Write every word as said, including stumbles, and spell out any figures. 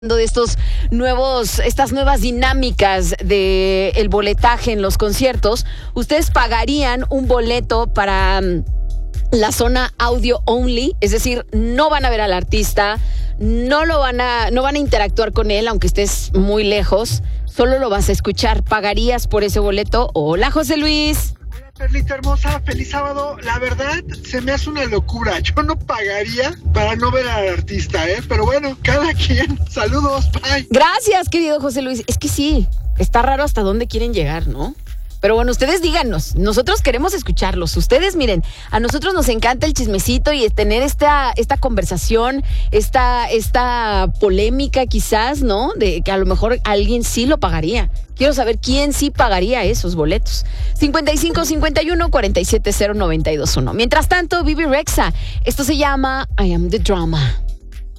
de estos nuevos, estas nuevas dinámicas de el boletaje en los conciertos, ¿ustedes pagarían un boleto para um, la zona audio only? Es decir, no van a ver al artista, no lo van a, no van a interactuar con él, aunque estés muy lejos, solo lo vas a escuchar. ¿Pagarías por ese boleto? Hola, José Luis. Perlita hermosa, feliz sábado. La verdad, se me hace una locura. Yo no pagaría para no ver al artista, ¿eh? Pero bueno, cada quien. Saludos, bye. Gracias, querido José Luis. Es que sí, está raro hasta dónde quieren llegar, ¿no? Pero bueno, ustedes díganos, nosotros queremos escucharlos. Ustedes, miren, a nosotros nos encanta el chismecito y tener esta, esta conversación, esta, esta polémica quizás, ¿no? De que a lo mejor alguien sí lo pagaría. Quiero saber quién sí pagaría esos boletos. cincuenta y cinco cincuenta y uno cuarenta y siete cero noventa y dos uno. Mientras tanto, Bebe Rexha. Esto se llama I Am The Drama.